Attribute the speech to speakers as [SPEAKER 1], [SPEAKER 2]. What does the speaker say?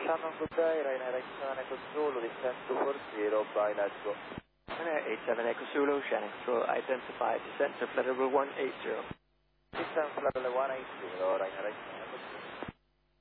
[SPEAKER 1] Shannon, good day, Ryanair 87 Echo Zulu, descent 240, by let's go.
[SPEAKER 2] Ryanair 87 Echo Zulu, Shannon Control, identify descent to flight level 180.
[SPEAKER 1] Descent flight level 180, Ryanair 87 Echo Zulu.